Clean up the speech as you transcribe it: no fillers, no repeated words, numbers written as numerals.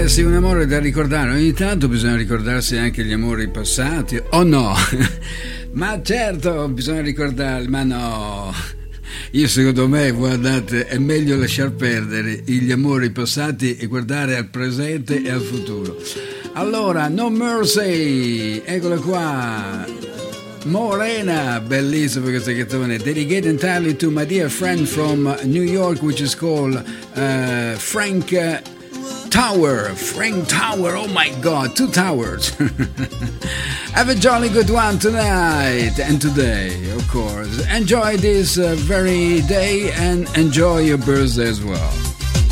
sì, un amore da ricordare. Ogni tanto bisogna ricordarsi anche gli amori passati, o no? Ma certo, bisogna ricordarli, ma no. Io secondo me, guardate, è meglio lasciar perdere gli amori passati e guardare al presente e al futuro. Allora, No Mercy, eccola qua. Morena, bellissimo questo canzone. Dedicated entirely to my dear friend from New York, which is called Frank Tower. Frank Tower, oh my God, 2 towers. Have a jolly good one tonight and today, of course. Enjoy this very day and enjoy your birthday as well.